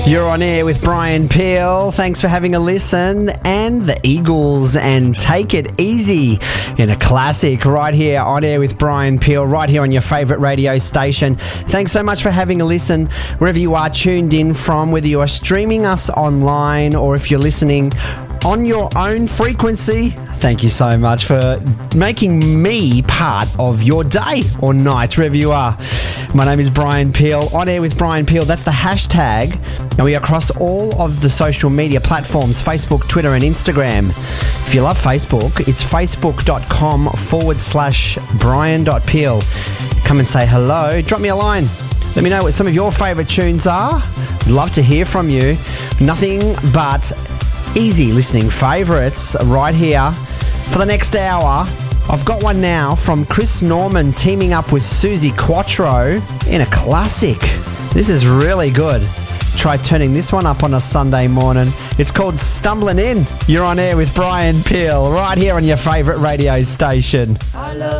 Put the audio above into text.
You're on air with Brian Peel. Thanks for having a listen. And the Eagles and Take It Easy in a classic right here on air with Brian Peel, right here on your favourite radio station. Thanks so much for having a listen wherever you are tuned in from, whether you are streaming us online or if you're listening on your own frequency. Thank you so much for making me part of your day or night, wherever you are. My name is Brian Peel, on air with Brian Peel. That's the hashtag. And we are across all of the social media platforms, Facebook, Twitter and Instagram. If you love Facebook, it's facebook.com/Brian.Peel. Come and say hello. Drop me a line. Let me know what some of your favourite tunes are. I'd love to hear from you. Nothing but easy listening favourites right here for the next hour. I've got one now from Chris Norman teaming up with Suzi Quatro in a classic. This is really good. Try turning this one up on a Sunday morning. It's called Stumbling In. You're on air with Brian Peel right here on your favourite radio station.